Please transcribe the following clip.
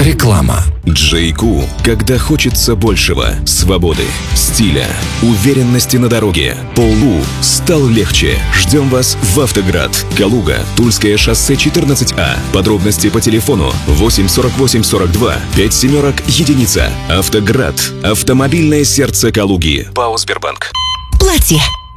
Реклама. Джейку, когда хочется большего, свободы, стиля, уверенности на дороге. Полу стал легче. Ждем вас в Автоград, Калуга, Тульское шоссе 14А. Подробности по телефону 84842 57 единица. Автоград. Автомобильное сердце Калуги. ПАО «Сбербанк». Платье.